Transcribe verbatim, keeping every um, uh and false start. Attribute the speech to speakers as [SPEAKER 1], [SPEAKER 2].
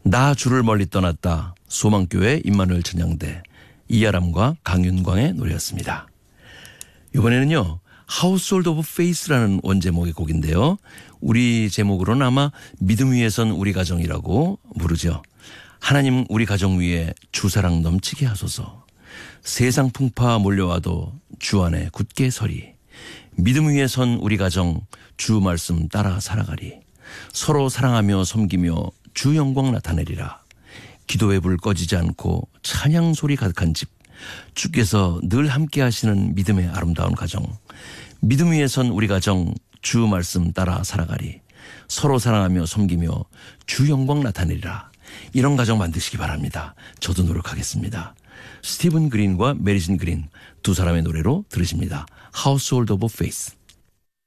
[SPEAKER 1] 나 주를 멀리 떠났다. 소망교회 임마누엘 찬양대 이아람과 강윤광의 노래였습니다. 이번에는요. 하우스홀드 오브 페이스라는 원제목의 곡인데요. 우리 제목으로는 아마 믿음 위에 선 우리 가정이라고 부르죠. 하나님 우리 가정 위에 주사랑 넘치게 하소서. 세상 풍파 몰려와도 주 안에 굳게 서리. 믿음 위에 선 우리 가정 주 말씀 따라 살아가리. 서로 사랑하며 섬기며 주 영광 나타내리라. 기도의 불 꺼지지 않고 찬양 소리 가득한 집. 주께서 늘 함께 하시는 믿음의 아름다운 가정. 믿음 위에 선 우리 가정 주 말씀 따라 살아가리. 서로 사랑하며 섬기며 주 영광 나타내리라. 이런 가정 만드시기 바랍니다. 저도 노력하겠습니다. 스티븐 그린과 메리진 그린 두 사람의 노래로 들으십니다. Household of Faith.